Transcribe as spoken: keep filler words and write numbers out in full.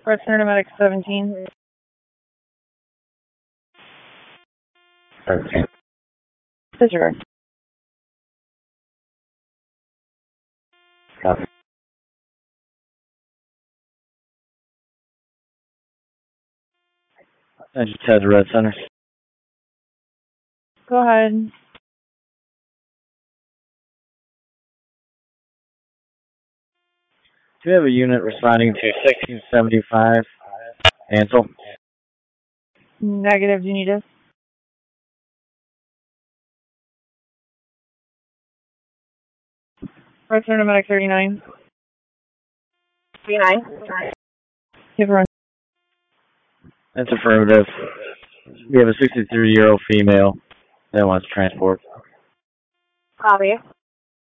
Red Center Medic seventeen. thirteen. Disregard. Copy. I just had the Red Center. Go ahead. Do you have a unit responding to sixteen seventy-five Ansel? Negative, do you need us? Red Center Medic thirty-nine. thirty-nine. Give run. That's affirmative. We have a sixty-three-year-old female that wants transport. Copy.